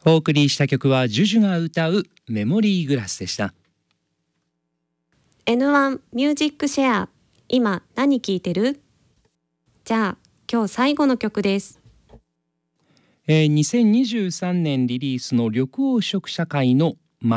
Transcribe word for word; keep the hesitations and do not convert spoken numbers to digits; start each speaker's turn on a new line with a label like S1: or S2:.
S1: お送りした曲はジュジュが歌うメモリーグラスでした。
S2: エヌワン ミュージックシェア、今何聴いてる？じゃあ今日最後の曲です。
S1: えー、にせんにじゅうさんねんリリースの緑黄色社会の